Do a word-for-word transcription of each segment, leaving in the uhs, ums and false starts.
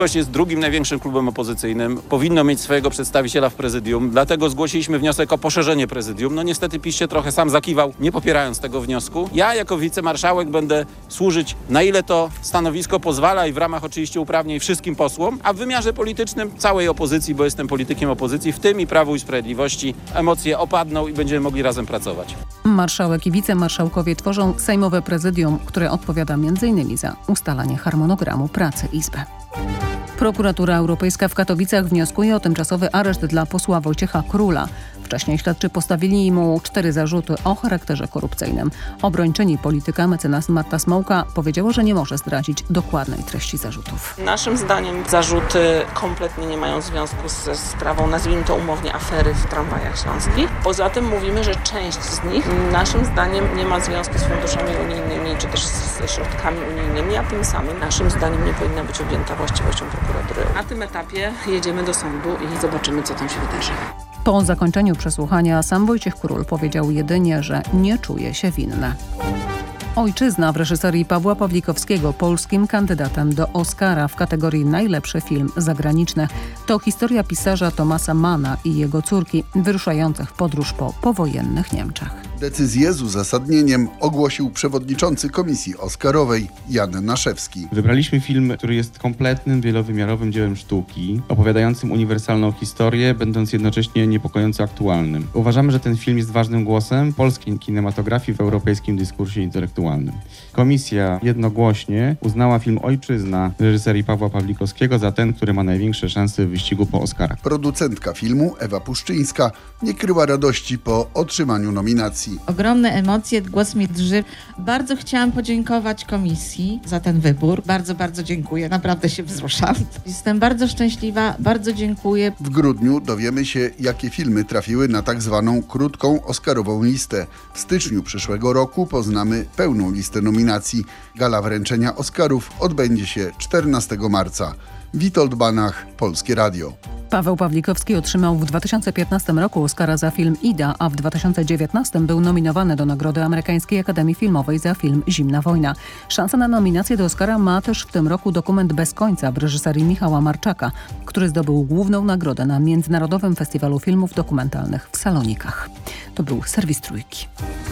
Jest drugim największym klubem opozycyjnym, powinno mieć swojego przedstawiciela w prezydium, dlatego zgłosiliśmy wniosek o poszerzenie prezydium. No niestety PiS się trochę sam zakiwał, nie popierając tego wniosku. Ja jako wicemarszałek będę służyć, na ile to stanowisko pozwala i w ramach oczywiście uprawnień wszystkim posłom, a w wymiarze politycznym całej opozycji, bo jestem politykiem opozycji, w tym i Prawu i Sprawiedliwości. Emocje opadną i będziemy mogli razem pracować. Marszałek i wicemarszałkowie tworzą sejmowe prezydium, które odpowiada między innymi za ustalanie harmonogramu pracy Izby. Prokuratura Europejska w Katowicach wnioskuje o tymczasowy areszt dla posła Wojciecha Króla. Wcześniej śledczy postawili mu cztery zarzuty o charakterze korupcyjnym. Obrończyni polityka mecenas Marta Smołka powiedziała, że nie może zdradzić dokładnej treści zarzutów. Naszym zdaniem zarzuty kompletnie nie mają związku ze sprawą, nazwijmy to umownie, afery w tramwajach śląskich. Poza tym mówimy, że część z nich naszym zdaniem nie ma związku z funduszami unijnymi czy też ze środkami unijnymi, a tym samym naszym zdaniem nie powinna być objęta właściwością prokuratury. Na tym etapie jedziemy do sądu i zobaczymy, co tam się wydarzy. Po zakończeniu przesłuchania sam Wojciech Król powiedział jedynie, że nie czuje się winny. Ojczyzna w reżyserii Pawła Pawlikowskiego polskim kandydatem do Oscara w kategorii najlepszy film zagraniczny. To historia pisarza Thomasa Manna i jego córki wyruszających w podróż po powojennych Niemczech. Decyzję z uzasadnieniem ogłosił przewodniczący Komisji Oscarowej Jan Naszewski. Wybraliśmy film, który jest kompletnym, wielowymiarowym dziełem sztuki, opowiadającym uniwersalną historię, będąc jednocześnie niepokojąco aktualnym. Uważamy, że ten film jest ważnym głosem polskiej kinematografii w europejskim dyskursie intelektualnym. Komisja jednogłośnie uznała film Ojczyzna reżyserii Pawła Pawlikowskiego za ten, który ma największe szanse w wyścigu po Oscarach. Producentka filmu Ewa Puszczyńska nie kryła radości po otrzymaniu nominacji. Ogromne emocje, głos mi drży. Bardzo chciałam podziękować komisji za ten wybór. Bardzo, bardzo dziękuję. Naprawdę się wzruszam. Jestem bardzo szczęśliwa, bardzo dziękuję. W grudniu dowiemy się, jakie filmy trafiły na tak zwaną krótką Oscarową listę. W styczniu przyszłego roku poznamy pełną listę nominacji. Gala wręczenia Oscarów odbędzie się czternastego marca. Witold Banach, Polskie Radio. Paweł Pawlikowski otrzymał w dwa tysiące piętnastym roku Oscara za film Ida, a w dwa tysiące dziewiętnastym był nominowany do Nagrody Amerykańskiej Akademii Filmowej za film Zimna wojna. Szansę na nominację do Oscara ma też w tym roku dokument Bez końca w reżyserii Michała Marczaka, który zdobył główną nagrodę na Międzynarodowym Festiwalu Filmów Dokumentalnych w Salonikach. To był serwis Trójki.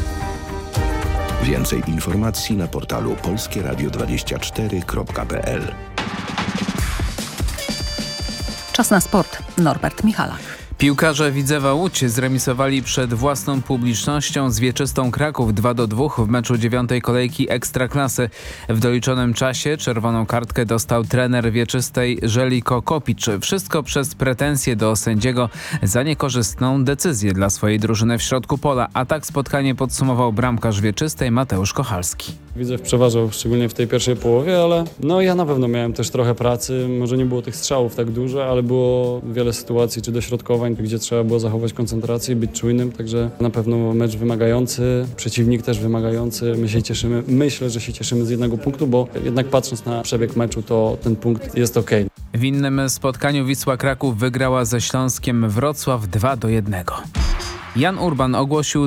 Więcej informacji na portalu polskie radio dwadzieścia cztery kropka p l. Czas na sport. Norbert Michalak. Piłkarze Widzewa Łódź zremisowali przed własną publicznością z Wieczystą Kraków dwa do dwóch w meczu dziewiątej kolejki Ekstraklasy. W doliczonym czasie czerwoną kartkę dostał trener Wieczystej Żeliko Kopicz. Wszystko przez pretensje do sędziego za niekorzystną decyzję dla swojej drużyny w środku pola. A tak spotkanie podsumował bramkarz Wieczystej Mateusz Kochalski. Widzew przeważał, szczególnie w tej pierwszej połowie, ale no ja na pewno miałem też trochę pracy. Może nie było tych strzałów tak dużo, ale było wiele sytuacji czy dośrodkowań, gdzie trzeba było zachować koncentrację i być czujnym, także na pewno mecz wymagający, przeciwnik też wymagający. My się cieszymy, myślę, że się cieszymy z jednego punktu, bo jednak patrząc na przebieg meczu, to ten punkt jest okej. W innym spotkaniu Wisła Kraków wygrała ze Śląskiem Wrocław dwa do jednego. Jan Urban ogłosił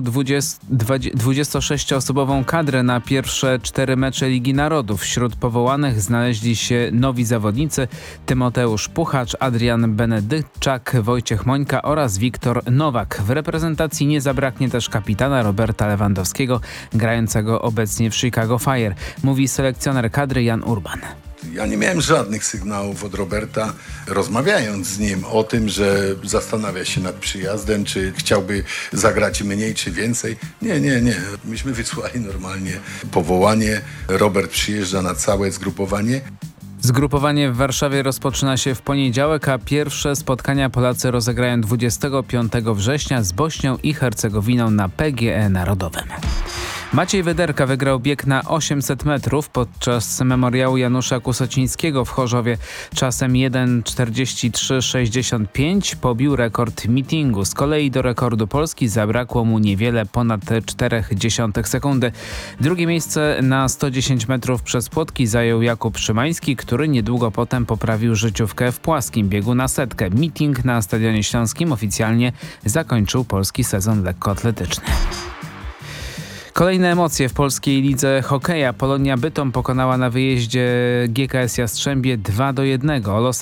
dwudziestosześcioosobową kadrę na pierwsze cztery mecze Ligi Narodów. Wśród powołanych znaleźli się nowi zawodnicy Tymoteusz Puchacz, Adrian Benedyczak, Wojciech Mońka oraz Wiktor Nowak. W reprezentacji nie zabraknie też kapitana Roberta Lewandowskiego, grającego obecnie w Chicago Fire, mówi selekcjoner kadry Jan Urban. Ja nie miałem żadnych sygnałów od Roberta, rozmawiając z nim o tym, że zastanawia się nad przyjazdem, czy chciałby zagrać mniej, czy więcej. Nie, nie, nie. Myśmy wysłali normalnie powołanie. Robert przyjeżdża na całe zgrupowanie. Zgrupowanie w Warszawie rozpoczyna się w poniedziałek, a pierwsze spotkania Polacy rozegrają dwudziestego piątego września z Bośnią i Hercegowiną na P G E Narodowym. Maciej Wyderka wygrał bieg na osiemset metrów podczas memoriału Janusza Kusocińskiego w Chorzowie. Czasem jeden czterdzieści trzy sześćdziesiąt pięć pobił rekord meetingu. Z kolei do rekordu Polski zabrakło mu niewiele ponad cztery dziesiąte sekundy. Drugie miejsce na sto dziesięć metrów przez płotki zajął Jakub Szymański, który niedługo potem poprawił życiówkę w płaskim biegu na setkę. Meeting na Stadionie Śląskim oficjalnie zakończył polski sezon lekkoatletyczny. Kolejne emocje w polskiej lidze hokeja. Polonia Bytom pokonała na wyjeździe G K S Jastrzębie dwa do jednego. O los